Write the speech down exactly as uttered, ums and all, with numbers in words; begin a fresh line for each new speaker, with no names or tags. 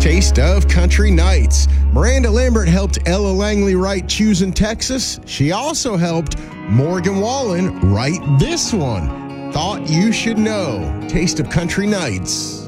Taste of Country Nights. Miranda Lambert helped Ella Langley write Choosing Texas. She also helped Morgan Wallen write this one, Thought You Should Know. Taste of Country Nights.